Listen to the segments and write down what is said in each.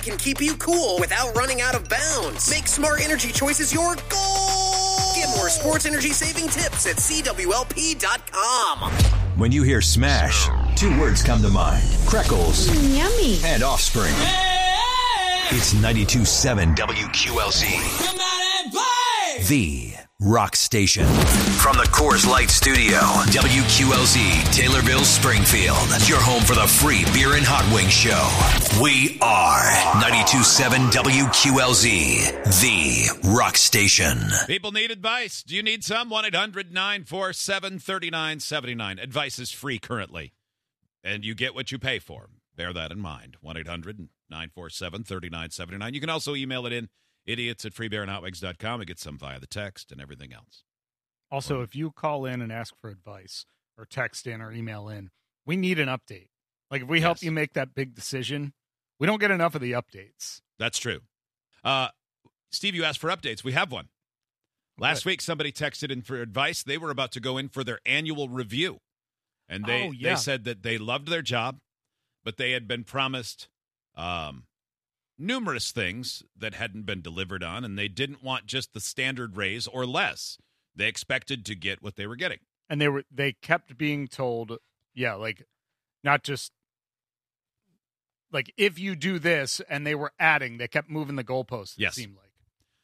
can keep you cool without running out of bounds. Make smart energy choices your goal. Get more sports energy saving tips at CWLP.com. When you hear Smash, 2 words come to mind. Freckles Yummy. and Offspring. It's 92.7 WQLZ. Come out and play! The Rock Station. From the Coors Light Studio, WQLZ, Taylorville, Springfield. Your home for the free beer and hot wing show. We are 92.7 WQLZ, The Rock Station. People need advice. Do you need some? 1-800-947-3979. Advice is free currently, and you get what you pay for. Bear that in mind. 1-800-947-3979. You can also email it in, idiots@freebeerandhotwings.com, and get some via the text and everything else. Also, if you call in and ask for advice or text in or email in, we need an update. Like, if we help you make that big decision, we don't get enough of the updates. That's true. Steve, you asked for updates. We have one. Last week, somebody texted in for advice. They were about to go in for their annual review. And they said that they loved their job, but they had been promised numerous things that hadn't been delivered on, and they didn't want just the standard raise or less. They expected to get what they were getting. And they kept being told, like, not just, like, if you do this, and they were adding, they kept moving the goalposts, it seemed like.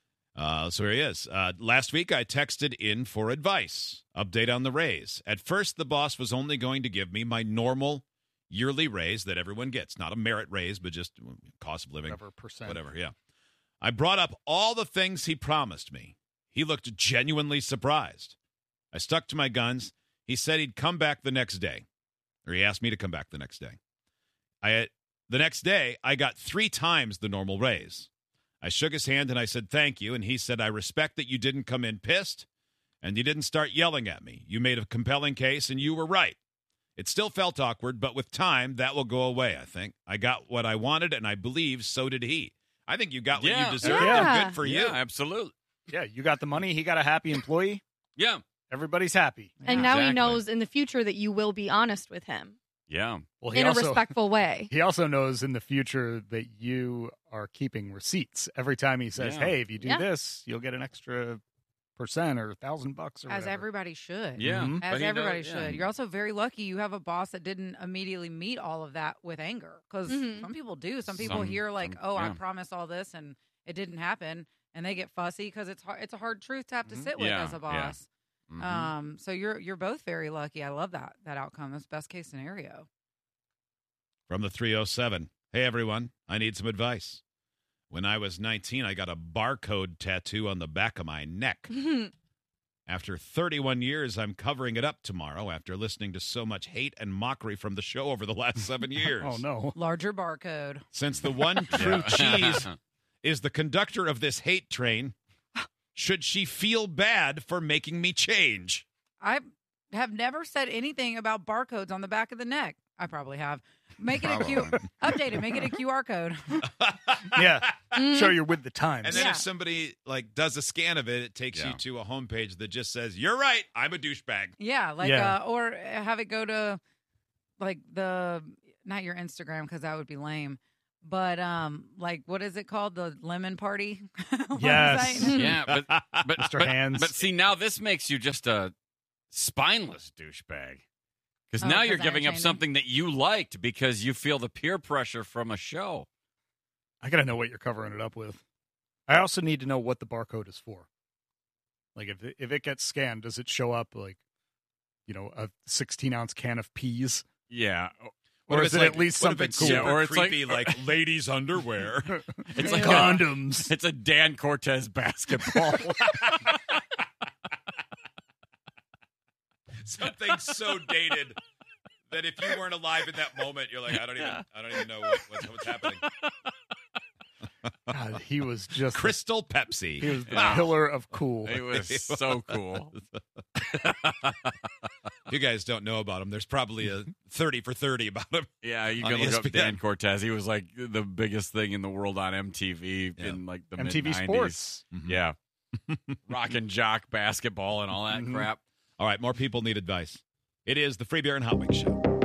So here he is. Last week, I texted in for advice, update on the raise. At first, the boss was only going to give me my normal yearly raise that everyone gets, not a merit raise, but just cost of living, whatever. Yeah. I brought up all the things he promised me. He looked genuinely surprised. I stuck to my guns. He said he'd come back the next day, or he asked me to come back the next day. The next day, I got 3 times the normal raise. I shook his hand and I said, thank you. And he said, I respect that you didn't come in pissed and you didn't start yelling at me. You made a compelling case and you were right. It still felt awkward, but with time, that will go away, I think. I got what I wanted, and I believe so did he. I think you got what you deserved, and good for you. Yeah, absolutely. Yeah, you got the money. He got a happy employee. Yeah. Everybody's happy. And now he knows in the future that you will be honest with him. Yeah. Well, in a respectful way. He also knows in the future that you are keeping receipts. Every time he says, hey, if you do this, you'll get an extra % or $1,000 or as whatever. everybody should. Yeah. As everybody should. You're also very lucky you have a boss that didn't immediately meet all of that with anger, because some people do. Some people hear I promised all this and it didn't happen, and they get fussy because it's a hard truth to have to sit with as a boss. So you're both very lucky. I love that outcome. That's best case scenario. From the 307. Hey, everyone. I need some advice. When I was 19, I got a barcode tattoo on the back of my neck. After 31 years, I'm covering it up tomorrow after listening to so much hate and mockery from the show over the last 7 years. Oh, no. Larger barcode. Since the one true cheese is the conductor of this hate train, should she feel bad for making me change? I have never said anything about barcodes on the back of the neck. I probably have. Make it update it. Make it a QR code. Show you're with the times. And then if somebody does a scan of it, it takes you to a homepage that just says, "You're right, I'm a douchebag." Yeah, or have it go to not your Instagram, because that would be lame. But what is it called? The Lemon Party? Yes. Yeah, but Mr. Hands. But see, now this makes you just a spineless douchebag. Because now you're giving up something that you liked because you feel the peer pressure from a show. I got to know what you're covering it up with. I also need to know what the barcode is for. Like, if it gets scanned, does it show up a 16-ounce can of peas? Yeah. Or is it at least something cool? Yeah, or it's creepy, like ladies' underwear. It's like condoms. It's a Dan Cortez basketball. Something so dated that if you weren't alive in that moment, you're like, I don't even know what's happening. God, he was just Crystal Pepsi. He was the pillar of cool. He was so cool. You guys don't know about him. There's probably a 30 for 30 about him. Yeah, you can look up Dan Cortez. He was like the biggest thing in the world on MTV in the MTV mid-90s. Sports. Mm-hmm. Yeah. Rock and jock basketball and all that crap. All right, more people need advice. It is the Free Beer and Hot Wings Show.